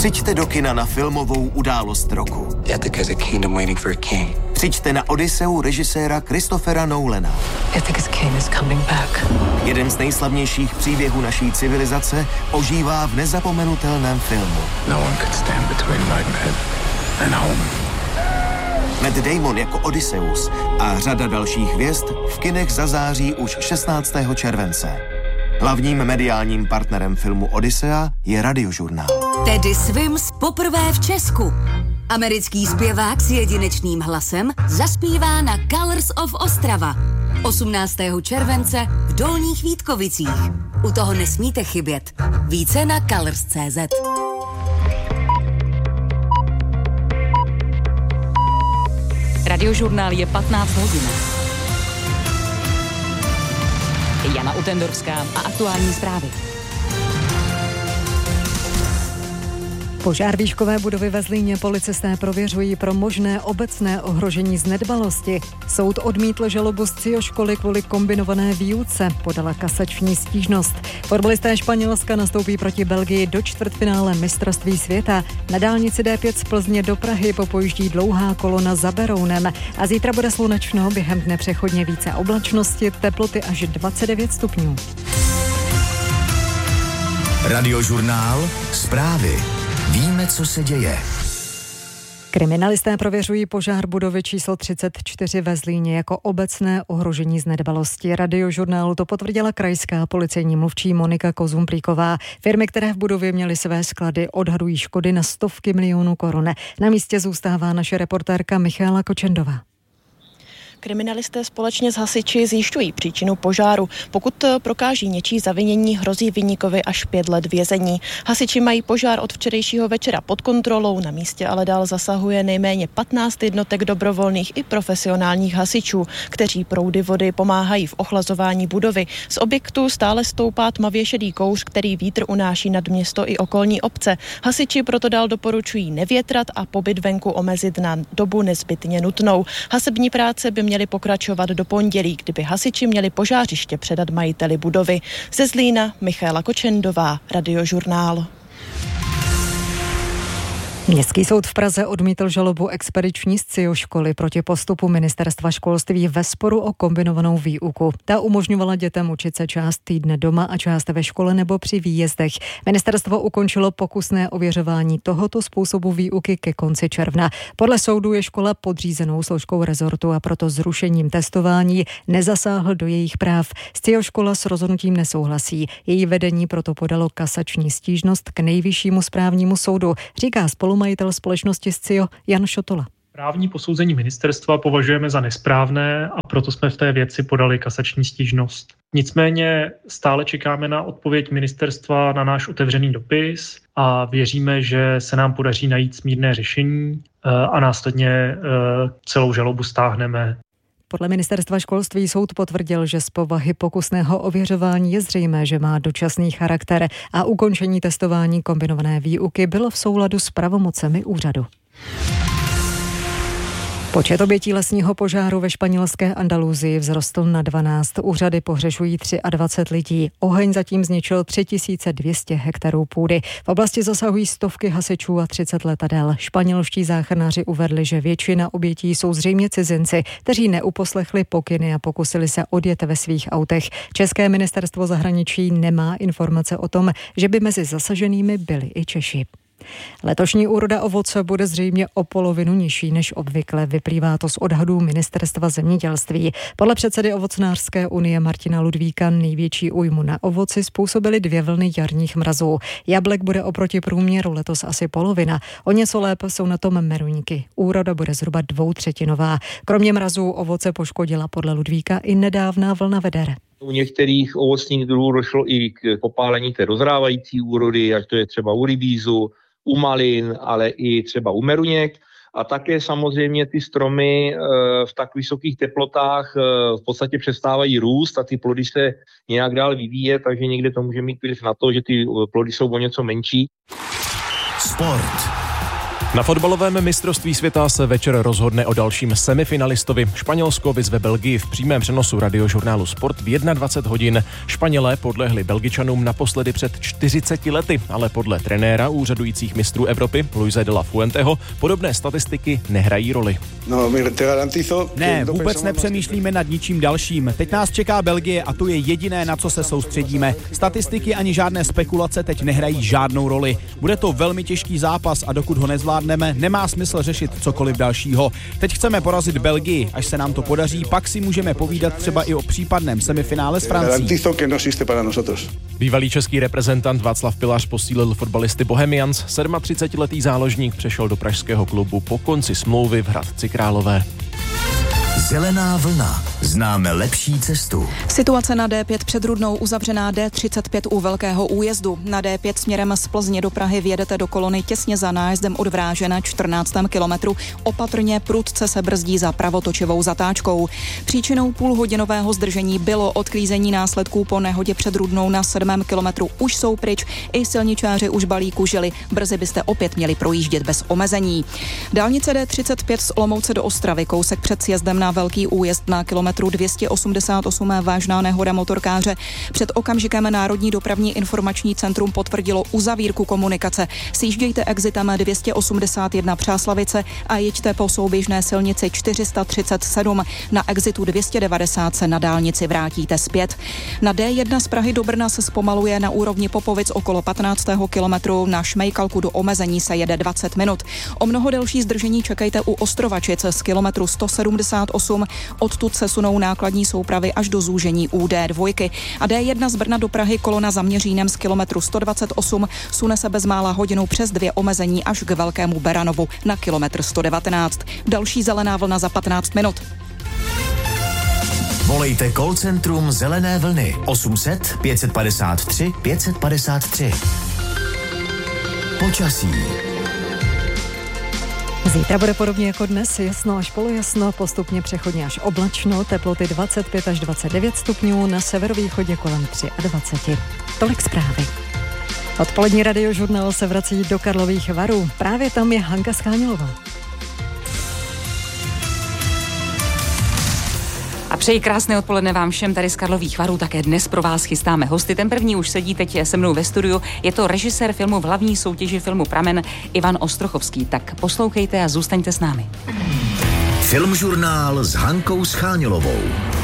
Přijďte do kina na filmovou událost roku. Přijďte na Odysseu režiséra Christophera Nolana. Jeden z nejslavnějších příběhů naší civilizace ožívá v nezapomenutelném filmu. Matt Damon jako Odysseus a řada dalších hvězd v kinech zazáří už 16. července. Hlavním mediálním partnerem filmu Odyssea je Radiožurnál. Teddy Swims poprvé v Česku. Americký zpěvák s jedinečným hlasem zaspívá na Colors of Ostrava 18. července v Dolních Vítkovicích. U toho nesmíte chybět. Více na colors.cz. Radiožurnál je 15 hodin. Jana Utendorská a aktuální zprávy. Požár výškové budovy ve Zlíně policisté prověřují pro možné obecné ohrožení z nedbalosti. Soud odmítl žalobu z CIO školy kvůli kombinované výuce, podala kasační stížnost. Fotbalisté Španělska nastoupí proti Belgii do čtvrtfinále mistrovství světa. Na dálnici D5 z Plzně do Prahy popojíždí dlouhá kolona za Berounem. A zítra bude slunečno, během dne přechodně více oblačnosti, teploty až 29 stupňů. Radiožurnál, zprávy. Víme, co se děje. Kriminalisté prověřují požár budovy číslo 34 ve Zlíně jako obecné ohrožení z nedbalosti. Radiožurnálu to potvrdila krajská policejní mluvčí Monika Kozumplíková. Firmy, které v budově měly své sklady, odhadují škody na stovky milionů korun. Na místě zůstává naše reportérka Michála Kočendová. Kriminalisté společně s hasiči zjišťují příčinu požáru. Pokud prokáží něčí zavinění, hrozí viníkovi až 5 let vězení. Hasiči mají požár od včerejšího večera pod kontrolou, na místě ale dál zasahuje nejméně 15 jednotek dobrovolných i profesionálních hasičů, kteří proudy vody pomáhají v ochlazování budovy. Z objektu stále stoupá tmavě šedý kouř, který vítr unáší nad město i okolní obce. Hasiči proto dál doporučují nevětrat a pobyt venku omezit na dobu nezbytně nutnou. Hasební práce by měly pokračovat do pondělí, kdyby hasiči měli požářiště předat majiteli budovy. Ze Zlína Michála Kočendová, Radiožurnál. Městský soud v Praze odmítl žalobu expediční z CIO školy proti postupu ministerstva školství ve sporu o kombinovanou výuku. Ta umožňovala dětem učit se část týdne doma a část ve škole nebo při výjezdech. Ministerstvo ukončilo pokusné ověřování tohoto způsobu výuky ke konci června. Podle soudu je škola podřízenou složkou rezortu a proto zrušením testování nezasáhl do jejich práv. Z CIO škola s rozhodnutím nesouhlasí. Její vedení proto podalo kasační stížnost k Nejvyššímu správnímu soudu, říká spolumajitel společnosti SCIO Jan Šotola. Právní posouzení ministerstva považujeme za nesprávné a proto jsme v té věci podali kasační stížnost. Nicméně stále čekáme na odpověď ministerstva na náš otevřený dopis a věříme, že se nám podaří najít smírné řešení a následně celou žalobu stáhneme. Podle ministerstva školství soud potvrdil, že z povahy pokusného ověřování je zřejmé, že má dočasný charakter a ukončení testování kombinované výuky bylo v souladu s pravomocemi úřadu. Počet obětí lesního požáru ve španělské Andaluzii vzrostl na 12. Úřady pohřešují 23 lidí. Oheň zatím zničil 3200 hektarů půdy. V oblasti zasahují stovky hasičů a 30 letadel. Španělští záchranáři uvedli, že většina obětí jsou zřejmě cizinci, kteří neuposlechli pokyny a pokusili se odjet ve svých autech. České ministerstvo zahraničí nemá informace o tom, že by mezi zasaženými byli i Češi. Letošní úroda ovoce bude zřejmě o polovinu nižší než obvykle. Vyplývá to z odhadů Ministerstva zemědělství. Podle předsedy Ovocnářské unie Martina Ludvíka největší újmu na ovoci způsobily 2 vlny jarních mrazů. Jablek bude oproti průměru letos asi polovina. O něco lépe jsou na tom meruňky. Úroda bude zhruba 2/3. Kromě mrazů ovoce poškodila podle Ludvíka i nedávná vlna veder. U některých ovocných druhů došlo i k popálení té dozrávající úrody, ať to je třeba u rybízu, u malin, ale i třeba u meruněk. A také samozřejmě ty stromy v tak vysokých teplotách v podstatě přestávají růst a ty plody se nějak dál vyvíjet, takže někde to může mít vliv na to, že ty plody jsou o něco menší. Sport. Na fotbalovém mistrovství světa se večer rozhodne o dalším semifinalistovi. Španělsko vyzve Belgii v přímém přenosu radiožurnálu Sport v 21 hodin. Španělé podlehli Belgičanům naposledy před 40 lety, ale podle trenéra úřadujících mistrů Evropy Luise de la Fuenteho podobné statistiky nehrají roli. Ne, vůbec nepřemýšlíme nad ničím dalším. Teď nás čeká Belgie a to je jediné, na co se soustředíme. Statistiky ani žádné spekulace teď nehrají žádnou roli. Bude to velmi těžký zápas a dokud ho nezvládneme, nemá smysl řešit cokoliv dalšího. Teď chceme porazit Belgii, až se nám to podaří, pak si můžeme povídat třeba i o případném semifinále s Francií. Bývalý český reprezentant Václav Pilař posílil fotbalisty Bohemians. 37letý záložník přešel do pražského klubu po konci smlouvy v Hradci Králové. Zelená vlna. Známe lepší cestu. Situace na D5 před Rudnou, uzavřená D35 u Velkého újezdu. Na D5 směrem z Plzně do Prahy vjedete do kolony těsně za nájezdem od Vráže na 14. kilometru. Opatrně prudce se brzdí za pravotočivou zatáčkou. Příčinou půlhodinového zdržení bylo odklízení následků po nehodě před Rudnou na 7. kilometru. Už jsou pryč, i silničáři už balíku žili. Brzy byste opět měli projíždět bez omezení. Dálnice D35 z Olomouce do Ostravy, kousek před sjezdem na Velký újezd na kilometru 288 vážná nehoda motorkáře. Před okamžikem Národní dopravní informační centrum potvrdilo uzavírku komunikace. Sjíždějte exitem 281 Přáslavice a jeďte po souběžné silnici 437. Na exitu 290 se na dálnici vrátíte zpět. Na D1 z Prahy do Brna se zpomaluje na úrovni Popovic okolo 15. kilometru. Na Šmejkalku do omezení se jede 20 minut. O mnoho delší zdržení čekejte u Ostrovačic z kilometru 178. Odtud se sunou nákladní soupravy až do zúžení u D2. A D1 z Brna do Prahy kolona za Měřínem z kilometru 128 sune se bezmála hodinu přes 2 omezení až k Velkému Beranovu na kilometr 119. Další zelená vlna za 15 minut. Volejte call centrum Zelené vlny 800 553 553. Počasí. Zítra bude podobně jako dnes, jasno až polojasno, postupně přechodně až oblačno, teploty 25 až 29 stupňů, na severovýchodě kolem 23. Tolik zprávy. Odpolední radiožurnál se vrací do Karlových Varů. Právě tam je Hanka Schánilová. A přeji krásné odpoledne vám všem tady z Karlových Varů. Také dnes pro vás chystáme hosty. Ten první už sedí teď se mnou ve studiu. Je to režisér filmu v hlavní soutěži filmu Pramen Ivan Ostrochovský. Tak poslouchejte a zůstaňte s námi. Filmžurnál s Hankou Schánilovou.